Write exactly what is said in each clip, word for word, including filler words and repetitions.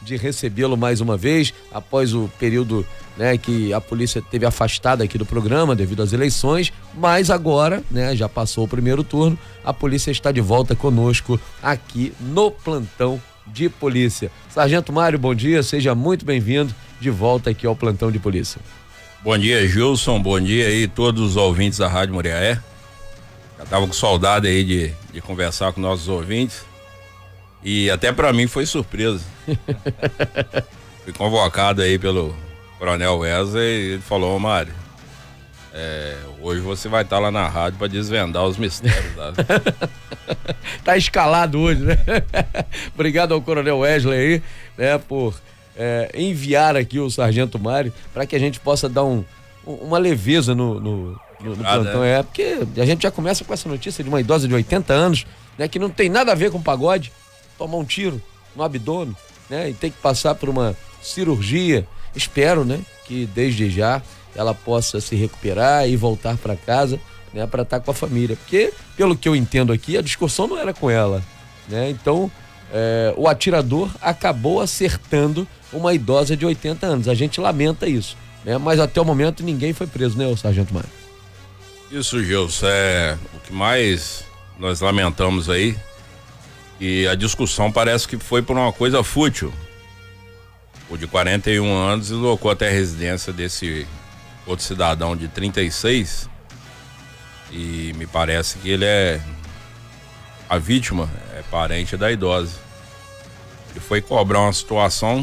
de recebê-lo mais uma vez, após o período, né, que a polícia teve afastada aqui do programa devido às eleições, mas agora, né, já passou o primeiro turno, a polícia está de volta conosco aqui no Plantão de Polícia. Sargento Mário, bom dia, seja muito bem-vindo de volta aqui ao Plantão de Polícia. Bom dia, Gilson, bom dia aí todos os ouvintes da Rádio Muriaé. Já tava com saudade aí de, de conversar com nossos ouvintes e até para mim foi surpresa. Fui convocado aí pelo Coronel Wesley e ele falou: ô Mário, é, hoje você vai estar lá na rádio para desvendar os mistérios. Tá? Tá escalado hoje, né? Obrigado ao Coronel Wesley aí, né, por é, enviar aqui o Sargento Mário para que a gente possa dar um, uma leveza no, no, no, no plantão. É, porque a gente já começa com essa notícia de uma idosa de oitenta anos, né, que não tem nada a ver com pagode, tomar um tiro no abdômen, né, e tem que passar por uma cirurgia. Espero, né, que desde já ela possa se recuperar e voltar para casa, né, para estar com a família, porque pelo que eu entendo aqui a discussão não era com ela, né? Então é, o atirador acabou acertando uma idosa de oitenta anos. A gente lamenta isso, né? Mas até o momento ninguém foi preso, né, o Sargento Mário? Isso, Gilson, é o que mais nós lamentamos aí, e a discussão parece que foi por uma coisa fútil. O de quarenta e um anos deslocou até a residência desse outro cidadão de trinta e seis e me parece que ele é a vítima, é parente da idosa. Ele foi cobrar uma situação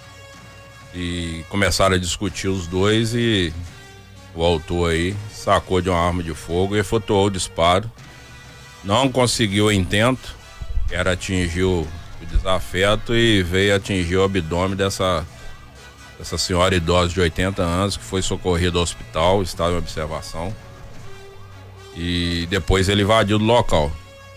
e começaram a discutir os dois e o autor aí sacou de uma arma de fogo e efetuou o disparo. Não conseguiu o intento, era atingir o desafeto e veio atingir o abdômen dessa essa senhora idosa de oitenta anos que foi socorrida ao hospital, estava em observação, e depois ele invadiu do local.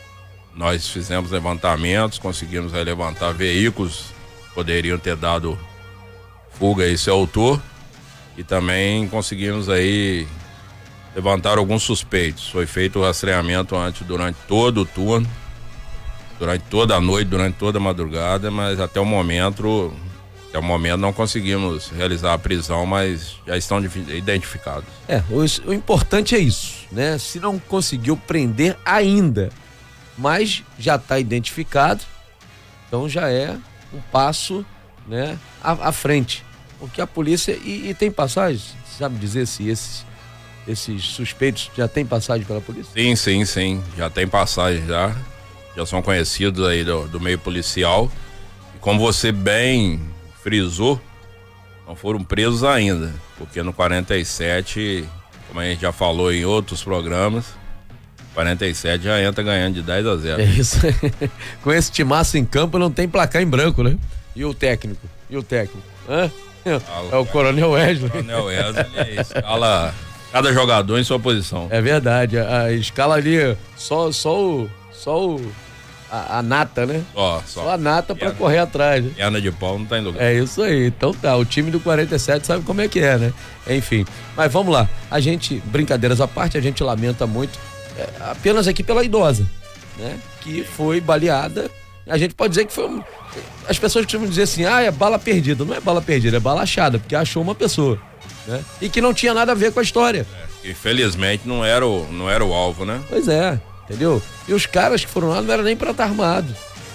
Nós fizemos levantamentos, conseguimos aí levantar veículos que poderiam ter dado fuga a esse autor e também conseguimos aí levantar alguns suspeitos. Foi feito o rastreamento antes, durante todo o turno, durante toda a noite, durante toda a madrugada, mas até o momento Até o momento não conseguimos realizar a prisão, mas já estão identificados. É, o, o importante é isso, né? Se não conseguiu prender ainda, mas já está identificado, então já é um passo, né, à, à frente. Porque a polícia, e, e tem passagem, sabe dizer se esses, esses suspeitos já têm passagem pela polícia? Sim, sim, sim, já tem passagem já, já são conhecidos aí do, do meio policial, e como você bem frisou, não foram presos ainda, porque no quarenta e sete, como a gente já falou em outros programas, quarenta e sete já entra ganhando de dez a zero. É isso. Com esse timaço em campo não tem placar em branco, né? E o técnico? E o técnico? Hã? É o Coronel Wesley. O Coronel Wesley escala cada jogador em sua posição. É verdade, a, a escala ali, só, só o... Só o A, a nata, né? Só, só. Só a nata pra correr atrás, né? Perna de pau não tá em lugar. É isso aí, então tá, o time do quarenta e sete sabe como é que é, né? Enfim, mas vamos lá, a gente, brincadeiras à parte, a gente lamenta muito, é, apenas aqui pela idosa, né? Que foi baleada, a gente pode dizer que foi, um, as pessoas costumam dizer assim, ah, é bala perdida, não é bala perdida, é bala achada, porque achou uma pessoa, né? E que não tinha nada a ver com a história. É, infelizmente não era o, não era o alvo, né? Pois é. Entendeu? E os caras que foram lá não era nem pra estar armado.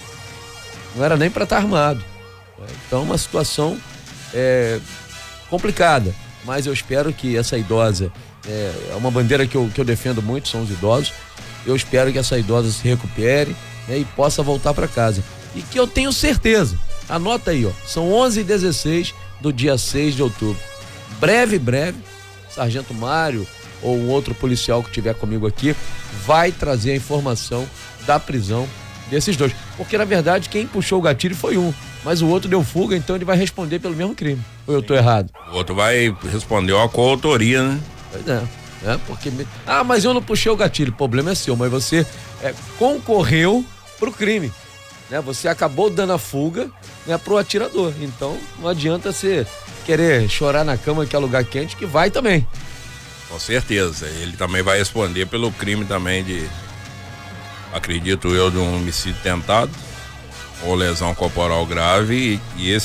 Não era nem pra estar armado. Então, uma situação é, complicada. Mas eu espero que essa idosa, é, é uma bandeira que eu, que eu defendo muito, são os idosos. Eu espero que essa idosa se recupere, né, e possa voltar para casa. E que eu tenho certeza, anota aí, ó, são onze e dezesseis do dia seis de outubro. Breve, breve, Sargento Mário ou um outro policial que estiver comigo aqui vai trazer a informação da prisão desses dois, porque na verdade quem puxou o gatilho foi um, mas o outro deu fuga, então ele vai responder pelo mesmo crime. Ou eu tô errado? O outro vai responder uma coautoria, né? Pois é, é porque ah, mas eu não puxei o gatilho, o problema é seu, mas você é, concorreu pro crime, né? Você acabou dando a fuga, né, pro atirador, então não adianta você querer chorar na cama que é lugar quente, que vai também. Com certeza, ele também vai responder pelo crime também de, acredito eu, de um homicídio tentado ou lesão corporal grave, e, e esse